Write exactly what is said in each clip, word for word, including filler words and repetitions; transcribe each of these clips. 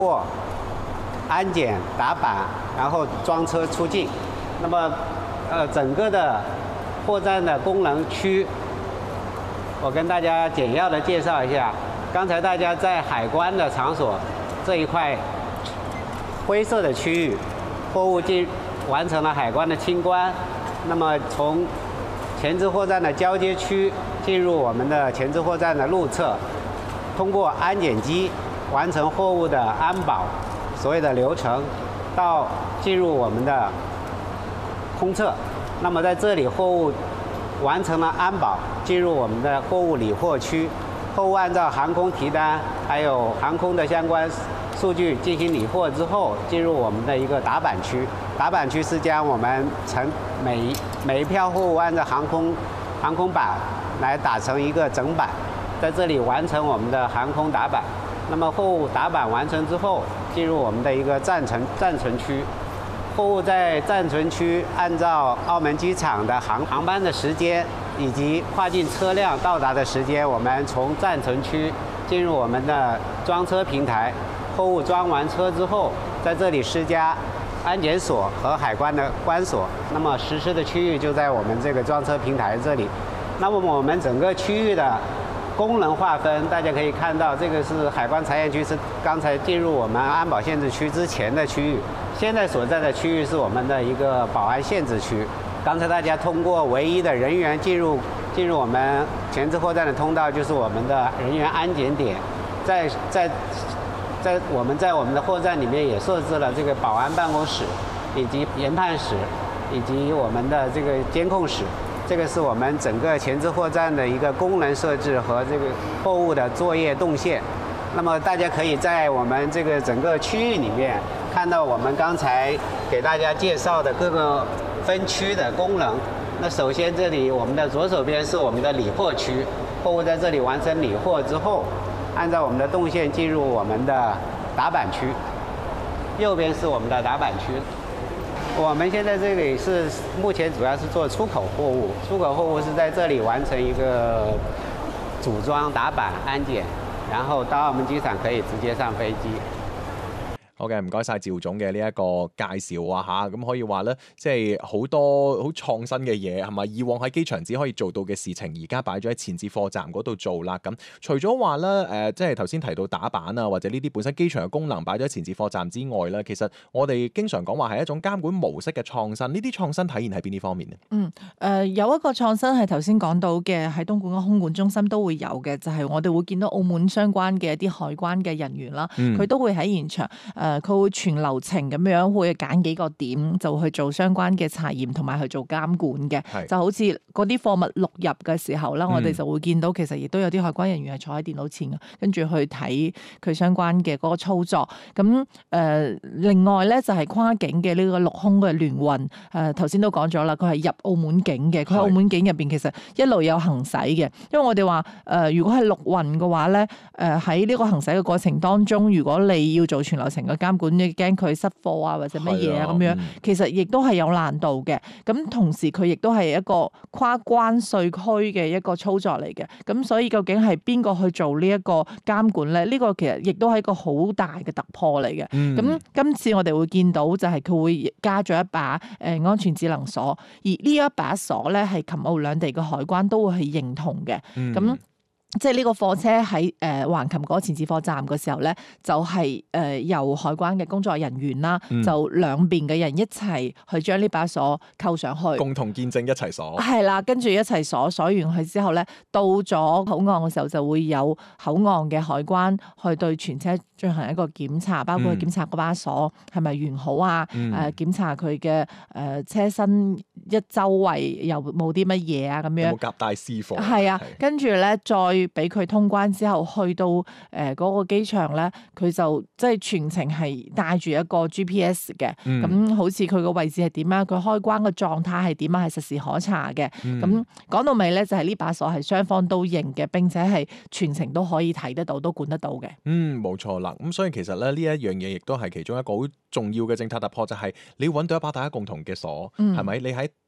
过安检打板，然后装车出境。那么，呃，整个的货站的功能区，我跟大家简要的介绍一下。刚才大家在海关的场所这一块灰色的区域，货物进完成了海关的清关。那么从前置货站的交接区进入我们的前置货站的路侧，通过安检机完成货物的安保所有的流程，到进入我们的空侧。那么在这里，货物完成了安保，进入我们的货物理货区。货物按照航空提单还有航空的相关数据进行理货之后，进入我们的一个打板区。打板区是将我们成每一每一票货物按照航空航空板来打成一个整板，在这里完成我们的航空打板。那么货物打板完成之后，进入我们的一个暂存暂存区。货物在暂存区按照澳门机场的航航班的时间以及跨境车辆到达的时间，我们从暂存区进入我们的装车平台。货物装完车之后，在这里施加安检锁和海关的关锁。那么实施的区域就在我们这个装车平台这里。那么我们整个区域的功能划分，大家可以看到，这个是海关查验区，是刚才进入我们安保限制区之前的区域。现在所在的区域是我们的一个保安限制区。刚才大家通过唯一的人员进入进入我们前置货站的通道，就是我们的人员安检点。在在在我们在我们的货站里面也设置了这个保安办公室，以及研判室，以及我们的这个监控室。这个是我们整个前置货站的一个功能设置和这个货物的作业动线。那么大家可以在我们这个整个区域里面看到我们刚才给大家介绍的各个分区的功能。那首先这里我们的左手边是我们的理货区，货物在这里完成理货之后，按照我们的动线进入我们的打板区。右边是我们的打板区。我们现在这里是目前主要是做出口货物，出口货物是在这里完成一个组装、打板、安检，然後到澳門機場可以直接上飛機。 好嘅，唔該晒趙總嘅呢一個介紹啊嚇，咁可以話咧，即係好多好創新嘅嘢係咪？以往喺機場只可以做到嘅事情，而家擺咗喺前置貨站嗰度做啦。咁除咗話咧誒，即係頭先提到打板啊，或者呢啲本身機場嘅功能擺咗喺前置貨站之外咧，其實我哋經常講話係一種監管模式嘅創新。呢啲創新體現喺邊啲方面呢？ 嗯誒、呃，有一個創新係頭先講到嘅，喺東莞嘅空管中心都會有嘅，就係、是、我哋會見到澳門相關嘅一啲海關嘅人員啦，佢、嗯、都會喺現場誒。呃佢會全流程咁樣會揀幾個點就去做相關嘅查驗同埋去做監管嘅，就好似嗰啲貨物錄入嘅時候啦，我哋就會見到其實亦都有啲海關人員係坐喺電腦前嘅，跟住去睇佢相關嘅嗰個操作。咁誒、呃、另外咧就係、是、跨境嘅呢個陸空嘅聯運，誒頭先都講咗啦，佢係入澳門境嘅，佢喺澳門境入邊其實一路有行駛嘅，因為我哋話誒如果係陸運嘅話咧，誒喺呢個行駛嘅過程當中，如果你要做全流程嘅監管，你驚佢失貨啊或者乜嘢啊咁樣，其實亦都係有難度嘅。咁同時佢亦都係一個跨關稅區嘅一個操作嚟嘅。咁所以究竟係邊個去做呢一個監管咧？呢、呢個其實亦都係一個好大嘅突破嚟嘅。咁、嗯、今次我哋會見到就係佢會加咗一把誒安全智能鎖，而呢一把鎖咧係琴澳兩地嘅海關都會係認同嘅。咁、嗯即係呢個貨車喺誒橫琴嗰個前置貨站嘅時候咧，就係、是、誒、呃、由海關嘅工作人員啦，嗯、就兩邊嘅人一齊去將呢把鎖扣上去， 共同見證一齊鎖。 係啦，跟住一齊鎖鎖完佢之後咧，到咗口岸嘅時候就會有口岸嘅海關去對全車進行一個檢查，包括去檢查嗰把鎖係咪完好啊，誒、嗯呃、檢查佢嘅誒車身一周圍有冇啲乜嘢啊咁樣， 有冇夾帶私貨？ 係啊，跟住咧再俾佢通關之後，去到誒嗰個機場咧，佢就即係全程係帶住一個 G P S 嘅，咁、嗯、好似佢個位置係點啊，佢開關個狀態係點啊，係實時可查嘅。咁講、嗯、到尾咧，就係、是、呢把鎖係雙方都認嘅，並且係全程都可以睇得到，都管得到嘅。 嗯，冇錯啦。咁所以其實咧呢一樣嘢亦都係其中一個好重要嘅政策突破，就係、是、你揾到一把大家共同嘅鎖，係咪、嗯？你喺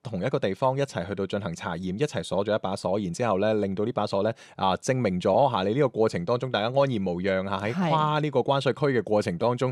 同一個地方一齊去到進行查驗，一齊鎖咗一把鎖，然之後咧令到呢把鎖咧啊證明咗嚇你呢個過程當中大家安然無恙嚇，喺跨呢個關稅區嘅過程當中